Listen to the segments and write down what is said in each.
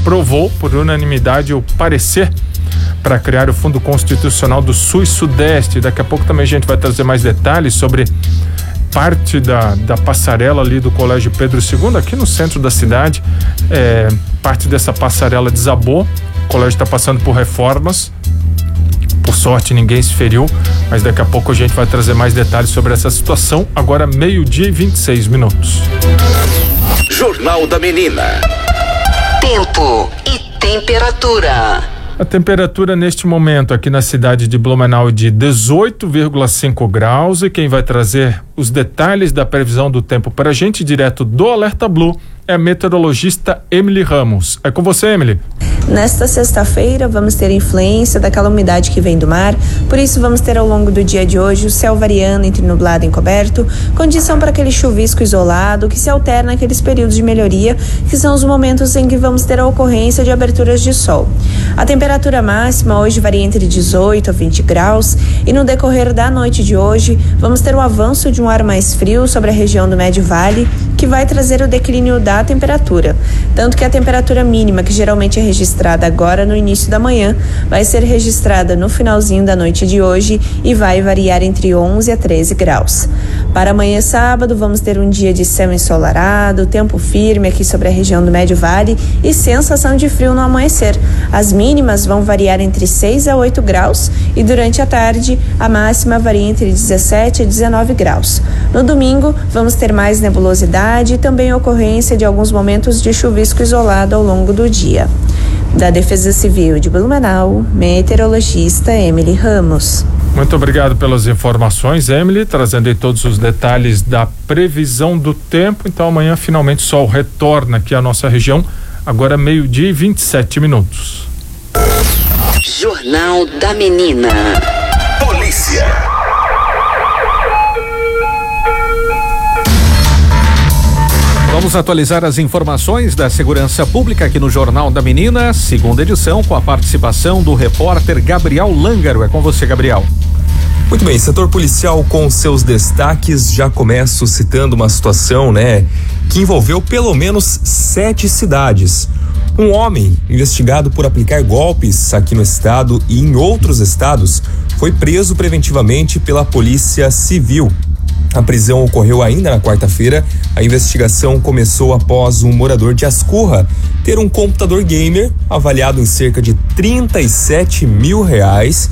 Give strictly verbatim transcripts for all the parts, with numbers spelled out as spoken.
aprovou por unanimidade o parecer para criar o Fundo Constitucional do Sul e Sudeste. Daqui a pouco também a gente vai trazer mais detalhes sobre parte da, da passarela ali do Colégio Pedro segundo, aqui no centro da cidade. É, parte dessa passarela desabou, o colégio está passando por reformas. Por sorte, ninguém se feriu, mas daqui a pouco a gente vai trazer mais detalhes sobre essa situação. Agora, meio-dia e vinte e seis minutos. Jornal da Menina. Tempo e temperatura. A temperatura neste momento aqui na cidade de Blumenau é de dezoito vírgula cinco graus, e quem vai trazer os detalhes da previsão do tempo para a gente direto do Alerta Blue é a meteorologista Emily Ramos. É com você, Emily. Nesta sexta-feira vamos ter influência daquela umidade que vem do mar, por isso vamos ter ao longo do dia de hoje o céu variando entre nublado e encoberto, condição para aquele chuvisco isolado que se alterna naqueles períodos de melhoria, que são os momentos em que vamos ter a ocorrência de aberturas de sol. A temperatura máxima hoje varia entre dezoito a vinte graus, e no decorrer da noite de hoje vamos ter o avanço de um ar mais frio sobre a região do Médio Vale, que vai trazer o declínio da temperatura, tanto que a temperatura mínima, que geralmente é registrada agora no início da manhã, vai ser registrada no finalzinho da noite de hoje e vai variar entre onze a treze graus. Para amanhã sábado vamos ter um dia de céu ensolarado, tempo firme aqui sobre a região do Médio Vale e sensação de frio no amanhecer. As mínimas vão variar entre seis a oito graus e durante a tarde a máxima varia entre dezessete a dezenove graus. No domingo vamos ter mais nebulosidade e também ocorrência de alguns momentos de chuvisco isolado ao longo do dia. Da Defesa Civil de Blumenau, meteorologista Emily Ramos. Muito obrigado pelas informações, Emily, trazendo aí todos os detalhes da previsão do tempo. Então amanhã finalmente o sol retorna aqui à nossa região, agora meio-dia e vinte e sete minutos. Jornal da Menina. Polícia. Vamos atualizar as informações da segurança pública aqui no Jornal da Menina, segunda edição, com a participação do repórter Gabriel Lângaro. É com você, Gabriel. Muito bem, setor policial com seus destaques. Já começo citando uma situação, né, que envolveu pelo menos sete cidades. Um homem investigado por aplicar golpes aqui no estado e em outros estados foi preso preventivamente pela Polícia Civil. A prisão ocorreu ainda na quarta-feira. A investigação começou após um morador de Ascurra ter um computador gamer avaliado em cerca de trinta e sete mil reais,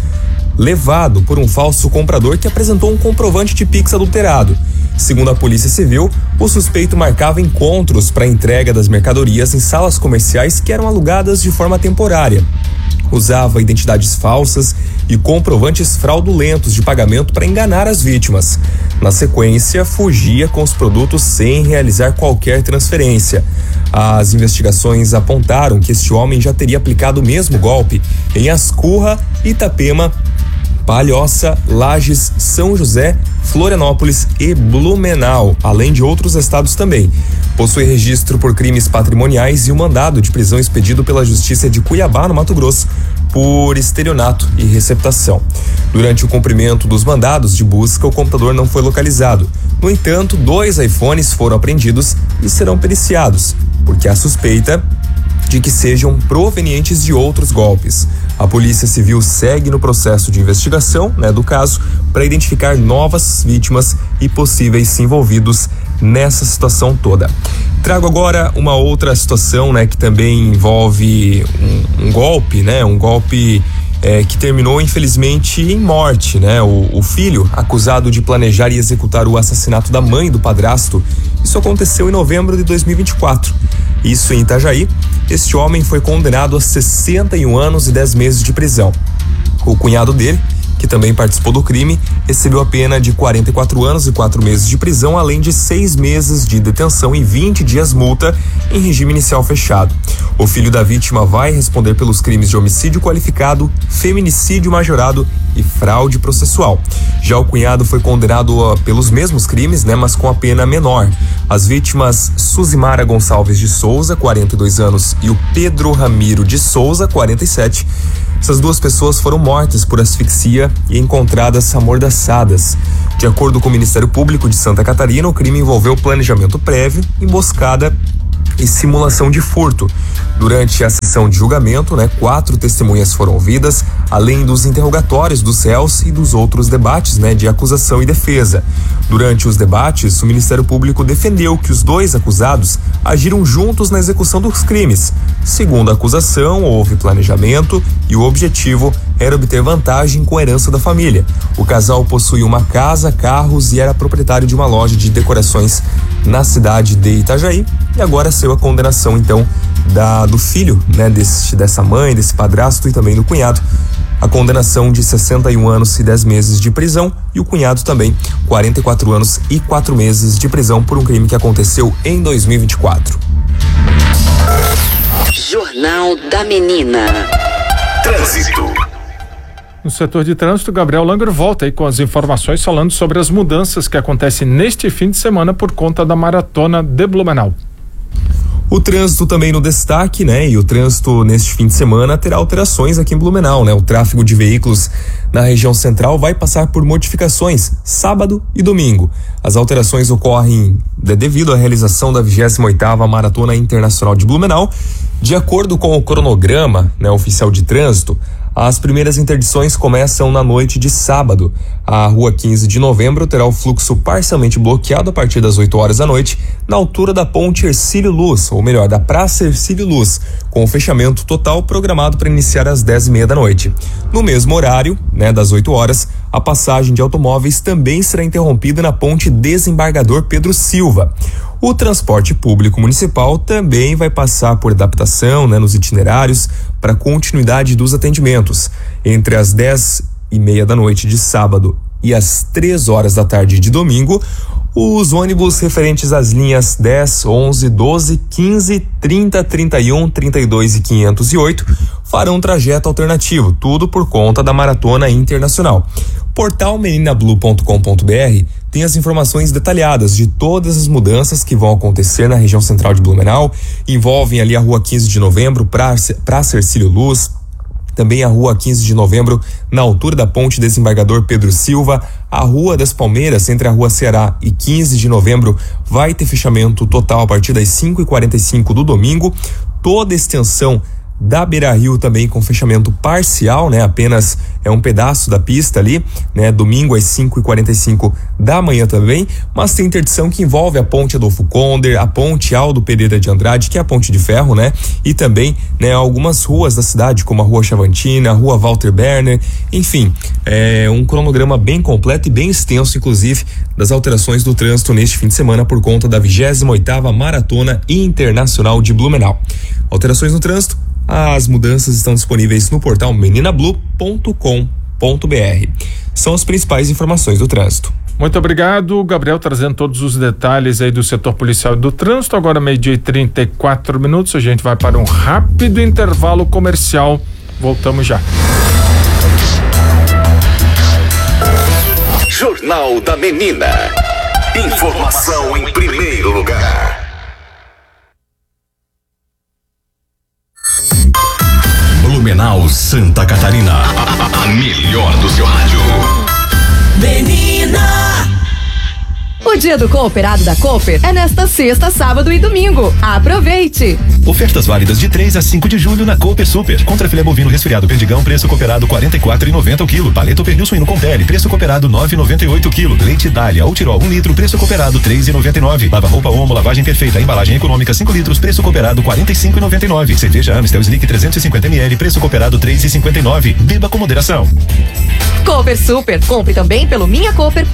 levado por um falso comprador que apresentou um comprovante de Pix adulterado. Segundo a Polícia Civil, o suspeito marcava encontros para a entrega das mercadorias em salas comerciais que eram alugadas de forma temporária. Usava identidades falsas e comprovantes fraudulentos de pagamento para enganar as vítimas. Na sequência, fugia com os produtos sem realizar qualquer transferência. As investigações apontaram que este homem já teria aplicado o mesmo golpe em Ascurra, Itapema, Palhoça, Lages, São José, Florianópolis e Blumenau, além de outros estados também. Possui registro por crimes patrimoniais e um mandado de prisão expedido pela Justiça de Cuiabá, no Mato Grosso, por estelionato e receptação. Durante o cumprimento dos mandados de busca, o computador não foi localizado. No entanto, dois iPhones foram apreendidos e serão periciados, porque há suspeita de que sejam provenientes de outros golpes. A Polícia Civil segue no processo de investigação, né, do caso, para identificar novas vítimas e possíveis envolvidos nessa situação toda. Trago agora uma outra situação, né, que também envolve um, um golpe, né, um golpe é, que terminou infelizmente em morte, né? O, o filho, acusado de planejar e executar o assassinato da mãe do padrasto, isso aconteceu em novembro de dois mil e vinte e quatro. Isso em Itajaí. Este homem foi condenado a sessenta e um anos e dez meses de prisão. O cunhado dele, que também participou do crime, recebeu a pena de quarenta e quatro anos e quatro meses de prisão, além de seis meses de detenção e vinte dias multa em regime inicial fechado. O filho da vítima vai responder pelos crimes de homicídio qualificado, feminicídio majorado e fraude processual. Já o cunhado foi condenado a, pelos mesmos crimes, né, mas com a pena menor. As vítimas Suzimara Gonçalves de Souza, quarenta e dois anos, e o Pedro Ramiro de Souza, quarenta e sete. Essas duas pessoas foram mortas por asfixia e encontradas amordaçadas. De acordo com o Ministério Público de Santa Catarina, o crime envolveu planejamento prévio, emboscada e simulação de furto. Durante a sessão de julgamento, né, quatro testemunhas foram ouvidas, além dos interrogatórios dos réus e dos outros debates, né, de acusação e defesa. Durante os debates, o Ministério Público defendeu que os dois acusados agiram juntos na execução dos crimes. Segundo a acusação, houve planejamento e o objetivo era obter vantagem com a herança da família. O casal possuía uma casa, carros e era proprietário de uma loja de decorações na cidade de Itajaí. E agora saiu a condenação, então, da, do filho, né, desse, dessa mãe, desse padrasto e também do cunhado. A condenação de sessenta e um anos e dez meses de prisão e o cunhado também quarenta e quatro anos e quatro meses de prisão por um crime que aconteceu em dois mil e vinte e quatro. Jornal da Menina. Trânsito. No setor de trânsito, Gabriel Langer volta aí com as informações falando sobre as mudanças que acontecem neste fim de semana por conta da Maratona de Blumenau. O trânsito também no destaque, né? E o trânsito neste fim de semana terá alterações aqui em Blumenau, né? O tráfego de veículos na região central vai passar por modificações sábado e domingo. As alterações ocorrem devido à realização da vigésima oitava Maratona Internacional de Blumenau. De acordo com o cronograma, né, oficial de trânsito, as primeiras interdições começam na noite de sábado. A rua quinze de novembro terá o fluxo parcialmente bloqueado a partir das oito horas da noite, na altura da ponte Hercílio Luz, ou melhor, da Praça Hercílio Luz, com o fechamento total programado para iniciar às dez e meia da noite. No mesmo horário, né, das oito horas, a passagem de automóveis também será interrompida na ponte Desembargador Pedro Silva. O transporte público municipal também vai passar por adaptação, né, nos itinerários para continuidade dos atendimentos. Entre as dez e meia da noite de sábado e as três horas da tarde de domingo, os ônibus referentes às linhas dez, onze, doze, quinze, trinta, trinta e um, trinta e dois e quinhentos e oito farão um trajeto alternativo, tudo por conta da Maratona Internacional. Portal menina blue ponto com ponto br tem as informações detalhadas de todas as mudanças que vão acontecer na região central de Blumenau. Envolvem ali a rua quinze de novembro, Praça, Praça Hercílio Luz, também a rua quinze de novembro, na altura da ponte Desembargador Pedro Silva. A Rua das Palmeiras, entre a Rua Ceará e quinze de novembro, vai ter fechamento total a partir das cinco e quarenta e cinco do domingo. Toda a extensão da Beira Rio também com fechamento parcial, né? Apenas é um pedaço da pista ali, né? Domingo às cinco e quarenta e cinco da manhã também, mas tem interdição que envolve a ponte Adolfo Conder, a ponte Aldo Pereira de Andrade, que é a ponte de ferro, né? E também, né, algumas ruas da cidade, como a Rua Chavantina, a Rua Walter Berner, enfim, é um cronograma bem completo e bem extenso, inclusive, das alterações do trânsito neste fim de semana por conta da vigésima oitava Maratona Internacional de Blumenau. Alterações no trânsito. As mudanças estão disponíveis no portal menina blue ponto com ponto br. São as principais informações do trânsito. Muito obrigado, Gabriel, trazendo todos os detalhes aí do setor policial e do trânsito. Agora meio-dia e trinta e quatro minutos, a gente vai para um rápido intervalo comercial. Voltamos já. Jornal da Menina. Informação em primeiro lugar. Blumenau, Santa Catarina. A, a melhor do seu rádio. Menina! O dia do cooperado da Cooper é nesta sexta, sábado e domingo. Aproveite! Ofertas válidas de três a cinco de julho na Cooper Super. Contra filé bovino resfriado perdigão, preço cooperado quarenta e quatro reais e noventa centavos o quilo. Paleta pernil suíno com pele, preço cooperado nove reais e noventa e oito centavos o quilo. Leite Dália ou Tirol um litro, preço cooperado três reais e noventa e nove centavos. Lava roupa Omo, lavagem perfeita, embalagem econômica cinco litros, preço cooperado quarenta e cinco reais e noventa e nove centavos. Cerveja Amstel Slick trezentos e cinquenta mililitros, preço cooperado três reais e cinquenta e nove centavos. Beba com moderação. Cooper Super. Compre também pelo minha cooper